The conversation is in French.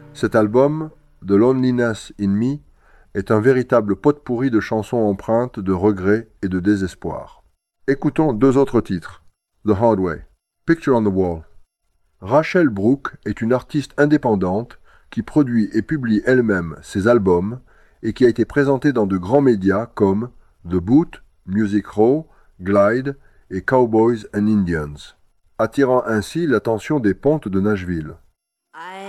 Cet album, The Loneliness in Me, est un véritable pot-pourri de chansons empreintes de regret et de désespoir. Écoutons deux autres titres. The Hard Way, Picture on the Wall. Rachel Brooke est une artiste indépendante qui produit et publie elle-même ses albums et qui a été présentée dans de grands médias comme The Boot, Music Row, Glide et Cowboys and Indians, attirant ainsi l'attention des pontes de Nashville.